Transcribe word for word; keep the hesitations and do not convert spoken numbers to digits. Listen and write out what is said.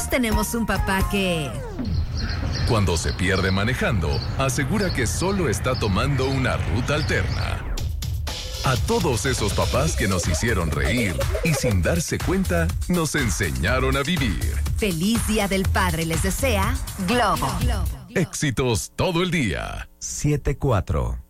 Todos tenemos un papá que... Cuando se pierde manejando, asegura que solo está tomando una ruta alterna. A todos esos papás que nos hicieron reír y sin darse cuenta, nos enseñaron a vivir. Feliz Día del Padre les desea Globo. Éxitos todo el día. siete cuatro